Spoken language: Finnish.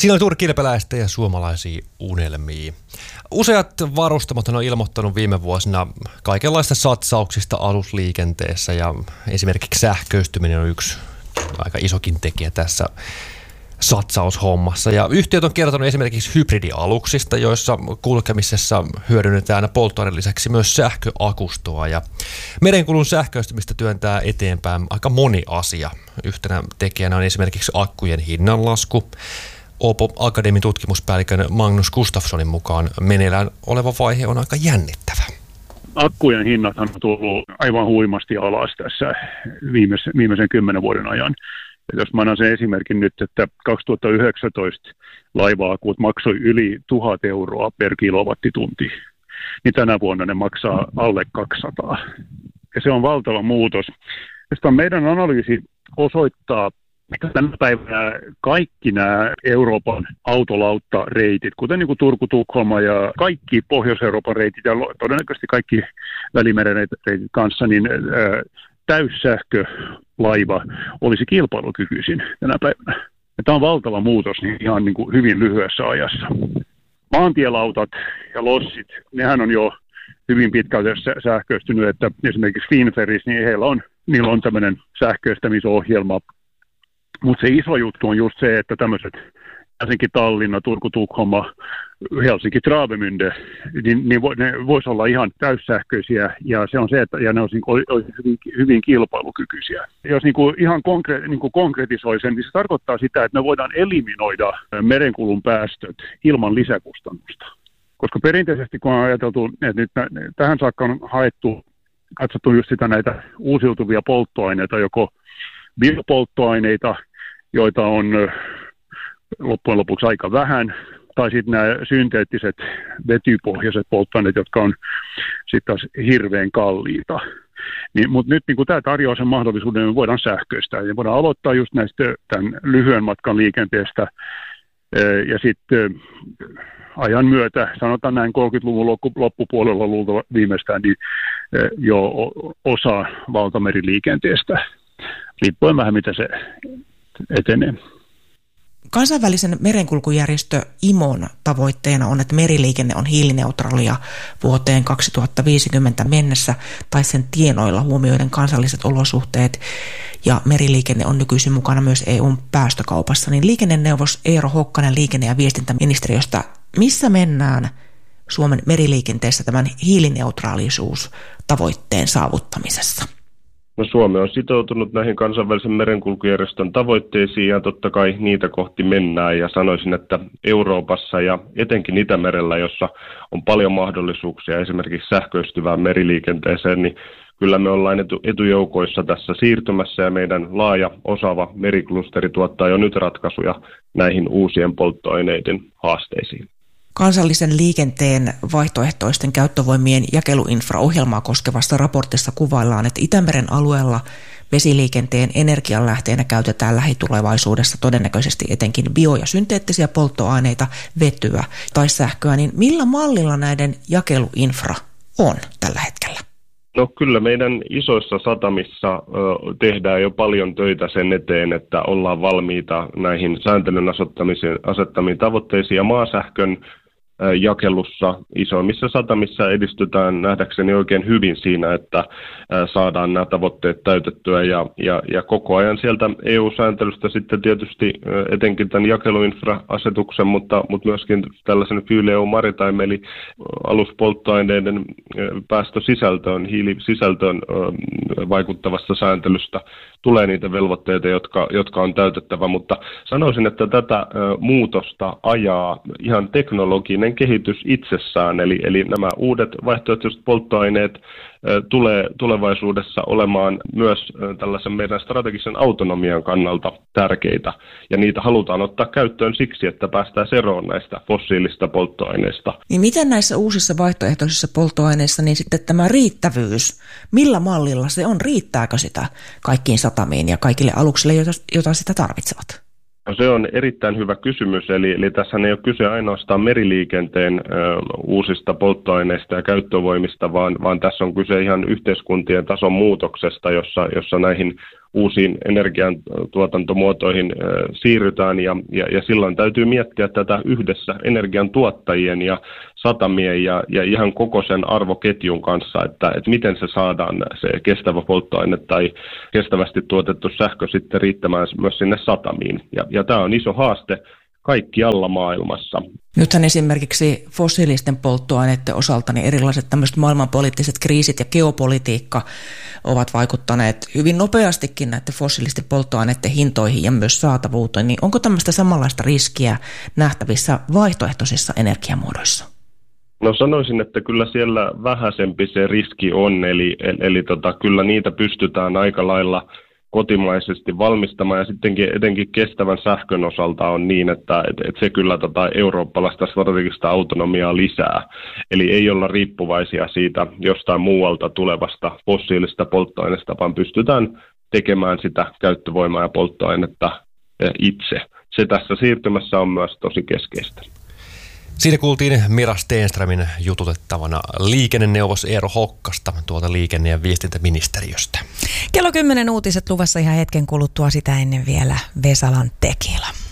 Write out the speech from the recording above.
Siinä oli Tuuri Kilpeläistä ja suomalaisia unelmia. Useat varustamot on ilmoittanut viime vuosina kaikenlaista satsauksista alusliikenteessä ja esimerkiksi sähköistyminen on yksi aika isokin tekijä tässä satsaushommassa. Ja yhtiöt on kertonut esimerkiksi hybridialuksista, joissa kulkemisessa hyödynnetään polttoaineen lisäksi myös sähköakustoa. Ja merenkulun sähköistymistä työntää eteenpäin aika moni asia. Yhtenä tekijänä on esimerkiksi akkujen hinnanlasku. Åbo Akademin tutkimuspäällikön Magnus Gustafssonin mukaan meneillään oleva vaihe on aika jännittävä. Akkujen hinnat on tullut aivan huimasti alas tässä viimeisen 10 vuoden ajan. Ja jos mä annan sen esimerkin nyt, että 2019 laiva-akut maksoi yli 1 000 euroa per kilowattitunti, niin tänä vuonna ne maksaa alle 200. Ja se on valtava muutos. Josta meidän analyysi osoittaa, että tänä päivänä kaikki nämä Euroopan autolauttareitit, kuten niin kuin Turku-Tukholma ja kaikki Pohjois-Euroopan reitit ja todennäköisesti kaikki Välimeren reitit kanssa, niin täyssähkölaiva olisi kilpailukykyisin tänä päivänä. Ja tämä on valtava muutos niin ihan niin kuin hyvin lyhyessä ajassa. Maantielautat ja lossit, nehän on jo hyvin pitkälti sähköistynyt, että esimerkiksi Finferris, niin niillä on tämmöinen sähköistämisohjelma. Mutta se iso juttu on just se, että tämmöiset Helsinki-Tallinna, Turku-Tukholma, Helsinki-Travemünde, niin ne voisi olla ihan täyssähköisiä, ja se on se, että ja ne olisi hyvin kilpailukykyisiä. Jos ihan konkretisoi sen, niin se tarkoittaa sitä, että me voidaan eliminoida merenkulun päästöt ilman lisäkustannusta. Koska perinteisesti, kun on ajateltu, että nyt tähän saakka on katsottu just sitä näitä uusiutuvia polttoaineita, joko biopolttoaineita, joita on loppujen lopuksi aika vähän, tai sitten nämä synteettiset vetypohjaiset polttoaineet, jotka on sitten taas hirveän kalliita. Mutta nyt niin tämä tarjoaa sen mahdollisuuden, että me voidaan sähköistää. Ja voidaan aloittaa just näistä tämän lyhyen matkan liikenteestä, ja sitten ajan myötä, sanotaan näin 30-luvun loppupuolella luultavasti viimeistään, niin jo osa valtameriliikenteestä, riippuen vähän mitä se etenee. Kansainvälisen merenkulkujärjestö IMOn tavoitteena on, että meriliikenne on hiilineutraalia vuoteen 2050 mennessä tai sen tienoilla huomioiden kansalliset olosuhteet, ja meriliikenne on nykyisin mukana myös EUn päästökaupassa. Niin liikenneneuvos Eero Hokkanen liikenne- ja viestintäministeriöstä, missä mennään Suomen meriliikenteessä tämän hiilineutraalisuustavoitteen saavuttamisessa? No, Suomi on sitoutunut näihin kansainvälisen merenkulkujärjestön tavoitteisiin ja totta kai niitä kohti mennään, ja sanoisin, että Euroopassa ja etenkin Itämerellä, jossa on paljon mahdollisuuksia esimerkiksi sähköistyvään meriliikenteeseen, niin kyllä me ollaan etujoukoissa tässä siirtymässä, ja meidän laaja osaava meriklusteri tuottaa jo nyt ratkaisuja näihin uusien polttoaineiden haasteisiin. Kansallisen liikenteen vaihtoehtoisten käyttövoimien jakeluinfraohjelmaa koskevassa raportissa kuvaillaan, että Itämeren alueella vesiliikenteen energianlähteenä käytetään lähitulevaisuudessa todennäköisesti etenkin bio- ja synteettisiä polttoaineita, vetyä tai sähköä. Niin millä mallilla näiden jakeluinfra on tällä hetkellä? No kyllä meidän isoissa satamissa tehdään jo paljon töitä sen eteen, että ollaan valmiita näihin sääntelyn asettamiin tavoitteisiin, ja maasähkön jakelussa isoimmissa satamissa edistytään nähdäkseni oikein hyvin siinä, että saadaan nämä tavoitteet täytettyä, ja koko ajan sieltä EU-sääntelystä sitten tietysti etenkin tämän jakeluinfra-asetuksen, mutta myöskin tällaisen Fuel EU Maritime eli aluspolttoaineiden päästösisältöön, hiilisisältöön vaikuttavasta sääntelystä tulee niitä velvoitteita, jotka on täytettävä, mutta sanoisin, että tätä muutosta ajaa ihan teknologinen kehitys itsessään, eli nämä uudet vaihtoehtoiset polttoaineet tulee tulevaisuudessa olemaan myös tällaisen meidän strategisen autonomian kannalta tärkeitä, ja niitä halutaan ottaa käyttöön siksi, että päästään eroon näistä fossiilista polttoaineista. Niin miten näissä uusissa vaihtoehtoisissa polttoaineissa niin sitten tämä riittävyys, millä mallilla se on, riittääkö sitä kaikkiin satamiin ja kaikille aluksille, joita sitä tarvitsevat? No, se on erittäin hyvä kysymys, eli tässä ei ole kyse ainoastaan meriliikenteen uusista polttoaineista ja käyttövoimista, vaan tässä on kyse ihan yhteiskuntien tason muutoksesta, jossa näihin uusiin energiantuotantomuotoihin siirrytään ja silloin täytyy miettiä tätä yhdessä energiantuottajien ja satamien ja ihan koko sen arvoketjun kanssa, että miten se saadaan se kestävä polttoaine tai kestävästi tuotettu sähkö sitten riittämään myös sinne satamiin. Ja tämä on iso haaste kaikkialla maailmassa. Nythän esimerkiksi fossiilisten polttoaineiden osalta niin erilaiset tämmöiset maailmanpoliittiset kriisit ja geopolitiikka ovat vaikuttaneet hyvin nopeastikin näiden fossiilisten polttoaineiden hintoihin ja myös saatavuuteen. Niin onko tämmöistä samanlaista riskiä nähtävissä vaihtoehtoisissa energiamuodoissa? No sanoisin, että kyllä siellä vähäisempi se riski on, eli kyllä niitä pystytään aika lailla kotimaisesti valmistamaan ja sittenkin etenkin kestävän sähkön osalta on niin, että se kyllä eurooppalaista strategista autonomiaa lisää. Eli ei olla riippuvaisia siitä jostain muualta tulevasta fossiilista polttoaineesta, vaan pystytään tekemään sitä käyttövoimaa ja polttoainetta itse. Se tässä siirtymässä on myös tosi keskeistä. Siinä kuultiin Mira Stenströmin jututettavana liikenneneuvos Eero Hokkasta tuolta liikenne- ja viestintäministeriöstä. Kello 10 uutiset luvassa ihan hetken kuluttua, sitä ennen vielä Vesalan Tequila.